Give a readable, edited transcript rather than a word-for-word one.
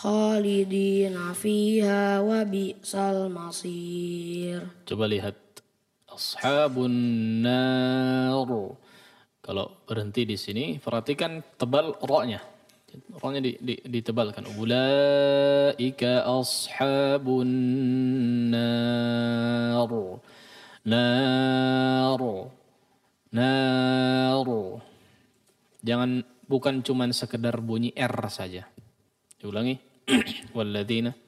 khalidina fiha wa bi'sal masir. Coba lihat ashabun nar. Kalau berhenti di sini, perhatikan tebal ro-nya. Ro-nya ditebalkan. Ulaika ashabun nar. Nar. Nar. Jangan, bukan cuman sekedar bunyi R saja. Diulangi. Walladzina